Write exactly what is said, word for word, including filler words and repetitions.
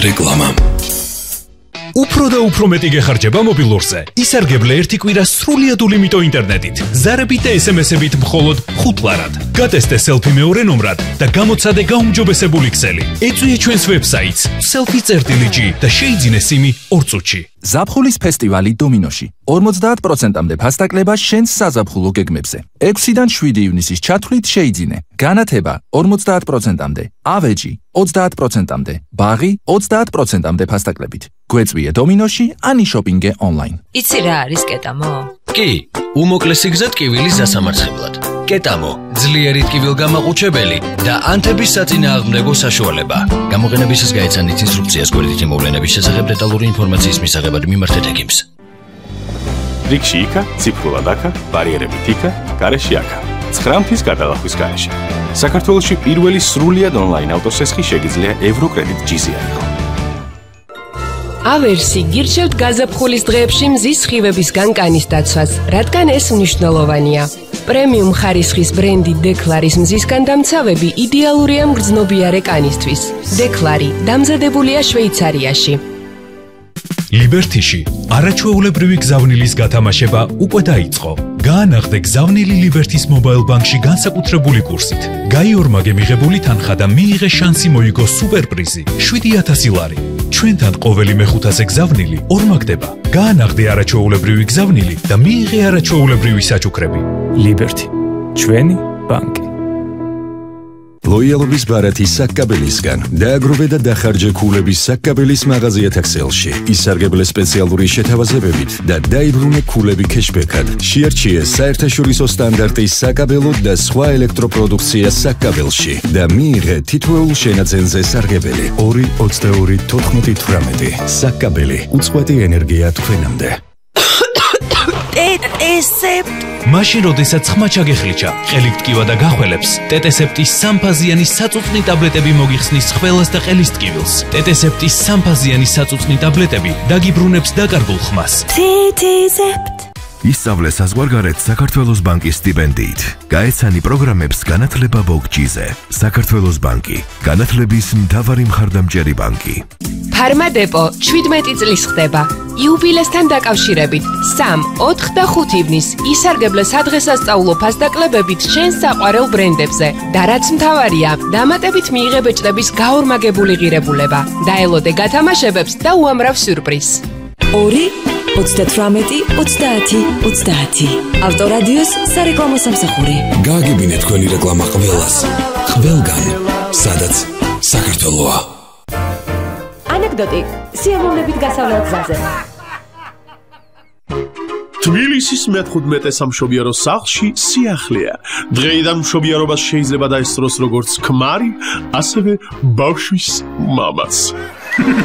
რეკლამა. უფრო და უფრო მეტი გეხარჯება მობილურზე. ისარგებლე ერთი კვირა სრულიად ულიმიტო ინტერნეტით. ზარებით და ესემესებით მხოლოდ ხუთ ლარად. გატესტე სელფი მეორე ნომრად და გამოცადე გაუმჯობესებული ქსელი. ეწვიე ჩვენს ვებსაიტს selfie წერტილი ჯი და შეიძინე სიმი ორ წუთში. ზაფხულის ფესტივალი დომინოში. ორმოცდაათ პროცენტამდე ფასდაკლება შენს საზაფხულო გეგმებზე. ექვსიდან შვიდი ივნისის ჩათვლით შეიძინე. განათება ორმოცდაათ პროცენტამდე, ავეჯი ოცდაათ პროცენტამდე, ბაღი ოცდაათ პროცენტამდე ფასდაკლებით. გვეწვიე დომინოში, ანი შოპინგე ონლაინ. იცი რა არის კეტამო? კი, უმოკლესი გზა ტკივილის დასამარცხებლად. კეტამო, ძლიერი ტკივილგამაყუჩებელი და ანთების საწინააღმდეგო საშუალება. გამოყენებისას გაეცანით ინსტრუქციას გვერდითი მოვლენების შესახებ დეტალური ინფორმაციის მისაღებად მიმართეთ ექიმს. რიგში იქა, ციფრულად აქა, ბარიერებით იქა, გარეში აქა. ცხრამთის გადალახვის გარეშე. საქართველოში პირველი სრულიად ონლაინ ავტოსესხი შეგიძლია ევროკრედიტ ჯიზე აიღო. ავერსი გირჩევთ გაზაფხულის დღეებში მზის სხივებისგან კანის დაცვას, რადგან ეს მნიშვნელოვანია. პრემიუმ ხარისხის ბრენდი დეკლარის მზისგან დამცავები იდეალურია მგრძნობიარე კანისთვის. დეკლარი დამზადებულია შვეიცარიაში. ლიბერთიში არაჩვეულებრივი გზავნილის გათამაშება უკვე დაიწყო. გაანაღდე გზავნილი ლიბერთის მობაილ ბანკში განსაკუთრებული კურსით. გაიორმაგე მიღებული თანხა და მიიღე შანსი მოიგო სუპერპრიზი შვიდი ათასი ლარი. ჩვენთან ყოველი მეხუთასე გზავნილი ორმაგდება. გაანაღდე არაჩვეულებრივი გზავნილი და მიიღე არაჩვეულებრივი საჩუქრები. ლიბერთი, ჩვენი ბანკი. ლოიალობის ბარათი საკკაბელისგან დააგროვე და დახარჯე ქულების საკკაბელის მაღაზიათა ქსელში. ისარგებლე სპეციალური შეთავაზებებით და დაიბრუნე ქულები ქეშბექად. შეარჩიე საერთაშორისო სტანდარტის საკაბელო და სხვა ელექტროპროდუქცია საკკაბელში და მიიღე თითოეულ შენაძენზე სარგებელი. ორი ოცდაორი თოთხმეტი თვრამეტი. საკკაბელი უწყვეტი ენერგია თქვენამდე. ტეტესეპტ მაშინ როდესაც ხმა ჩაგეხლიჩა, ყელით ტკივა და გახველებს, ტეტესეპტის სამფაზიანი საწუწნი ტაბლეტები მოგიხსნის ხველას და ყელის ტკივილს. ტეტესეპტის სამფაზიანი საწუწნი ტაბლეტები დაგიბრუნებს დაკარგულ ხმას. ტეტესეპტ ისწავლე საზღვარგარეთ საქართველოს ბანკის სტიპენდიით. გაეცანი პროგრამებს განათლება ბოგჯიზე. საქართველოს ბანკი, განათლების მთავარი მხარდამჭერი ბანკი. ფარმადეპო შვიდმეტი წლის ხდება. იუბილესთან დაკავშირებით სამ, ოთხ და ხუთ ივნის ისარგებლე სადღესასწაულო ფასდაკლებებით შენს საყვარელ ბრენდებზე და რაც მთავარია, დამატებით მიიღე ბეჭდების გაორმაგებული ღირებულება. დაელოდე გათამაშებებს და უამრავ სიურპრიზს. ორი ოცდათვრამეტი ოცდაათი ოცდაათი ავტორადიოს სარეკლამო სამსახური. გააგებინე თქვენი რეკლამა ყველას. ყველგან, სადაც საქართველოა. ანეკდოტი სიამოვნებით გასავლელ გზაზე. თბილისის მეთხუთმეტე სამშობიარო სახლში სიახლეა. დღეიდან მშობიარობას შეიძლება დაესწროს როგორც ქმარი, ასევე ბავშვის მამაც.